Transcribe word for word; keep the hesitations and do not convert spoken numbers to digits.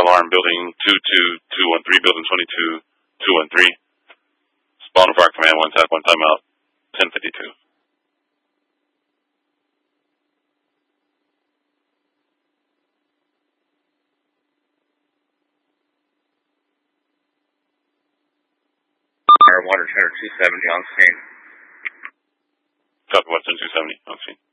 alarm, building two two two one three, building twenty-two two one three. Spawn of our command, one tap, one timeout, ten fifty-two. Water Center two seventy on scene. Copy, Western two seventy on scene.